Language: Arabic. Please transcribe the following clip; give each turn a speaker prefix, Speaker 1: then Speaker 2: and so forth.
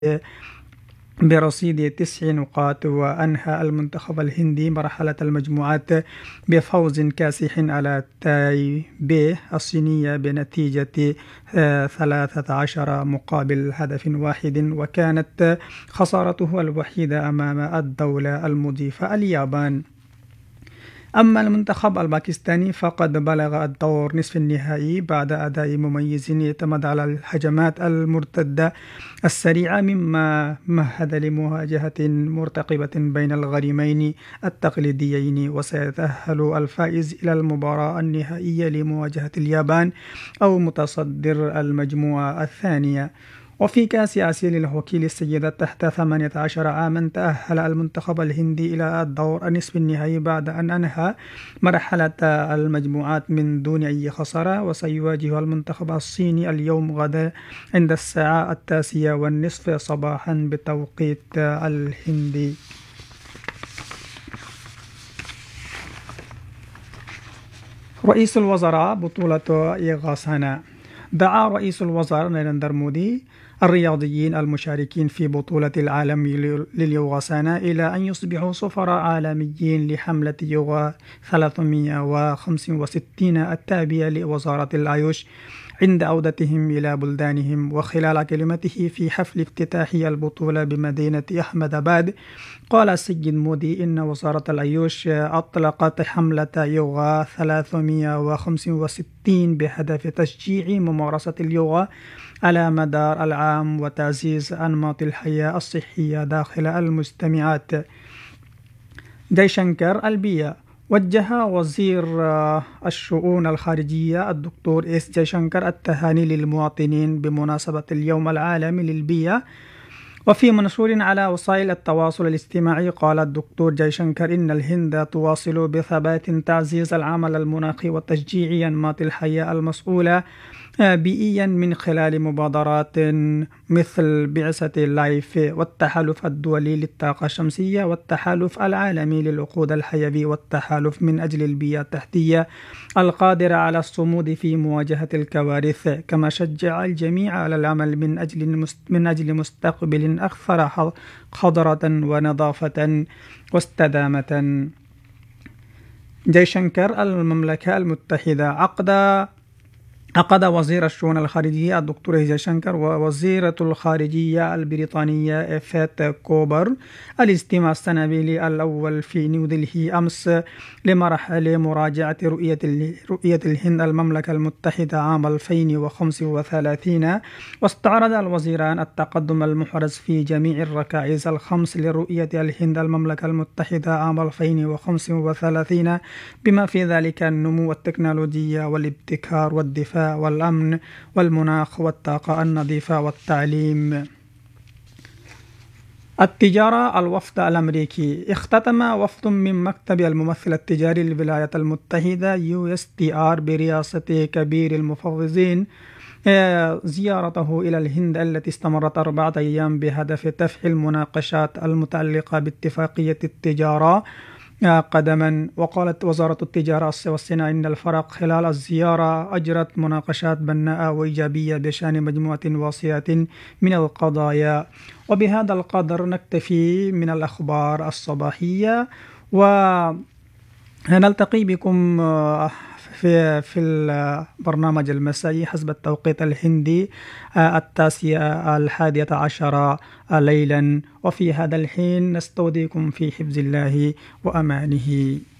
Speaker 1: برصيد 9 نقاط. وأنهى المنتخب الهندي مرحلة المجموعات بفوز كاسح على تايبي الصينية بنتيجة 13-1. وكانت خسارته الوحيدة أمام الدولة المضيفة اليابان. أما المنتخب الباكستاني فقد بلغ الدور نصف النهائي بعد أداء مميز يعتمد على الهجمات المرتدة السريعة، مما مهد لمواجهة مرتقبة بين الغريمين التقليديين. وسيتأهل الفائز إلى المباراة النهائية لمواجهة اليابان أو متصدر المجموعة الثانية. وفي كأس آسيا للهوكي للسيدات تحت 18 عاما، تأهل المنتخب الهندي إلى الدور النصف النهائي بعد أن أنهى مرحلة المجموعات من دون أي خسارة. وسيواجه المنتخب الصيني اليوم غدا عند الساعة 9:30 صباحا بتوقيت الهند. رئيس الوزراء بطولة يوغاسانا. دعا رئيس الوزراء ناريندرا مودي الرياضيين المشاركين في بطولة العالم لليوغاسانا إلى أن يصبحوا سفراء عالميين لحملة يوغا 365 التابعة لوزارة الآيوش عند عودتهم إلى بلدانهم. وخلال كلمته في حفل افتتاح البطولة بمدينة أحمد آباد، قال السيد مودي إن وزارة الآيوش أطلقت حملة يوغا 365 بهدف تشجيع ممارسة اليوغا على مدار العام وتعزيز أنماط الحياة الصحية داخل المجتمعات. جيشنكر البيئة. وجه وزير الشؤون الخارجية الدكتور إس جيشنكر التهاني للمواطنين بمناسبة اليوم العالمي للبيئة. وفي منشور على وسائل التواصل الاجتماعي، قال الدكتور جيشنكر إن الهند تواصل بثبات تعزيز العمل المناخي وتشجيع أنماط الحياة المسؤولة بيئيا من خلال مبادرات مثل بعثة لايف والتحالف الدولي للطاقة الشمسية والتحالف العالمي للوقود الحيوي والتحالف من أجل البيئة التحتية القادرة على الصمود في مواجهة الكوارث. كما شجع الجميع على العمل من أجل مستقبل أكثر خضرة ونظافة واستدامة. جيشنكر المملكة المتحدة. عقد وزير الشؤون الخارجية الدكتور جيشنكر ووزيرة الخارجية البريطانية إيفيت كوبر الاجتماع السنوي الأول في نيودلهي أمس لمرحلة مراجعة رؤية الهند المملكة المتحدة عام 2035. واستعرض الوزيران التقدم المحرز في جميع الركائز الخمس لرؤية الهند المملكة المتحدة عام 2035، بما في ذلك النمو والتكنولوجيا والابتكار والدفاع والأمن والمناخ والطاقة النظيفة والتعليم. التجارة. الوفد الأمريكي. اختتم وفد من مكتب الممثل التجاري للولايات المتحدة USTR برئاسة كبير المفوضين زيارته إلى الهند التي استمرت 4 أيام بهدف تفعيل المناقشات المتعلقة باتفاقية التجارة قدما. وقالت وزارة التجارة والصناعة إن الفرق خلال الزيارة أجرت مناقشات بناءة وإيجابية بشأن مجموعة واسعة من القضايا. وبهذا القدر نكتفي من الأخبار الصباحية، ونلتقي بكم في البرنامج المسائي حسب التوقيت الهندي 11:10 ليلا. وفي هذا الحين نستودعكم في حفظ الله وأمانه.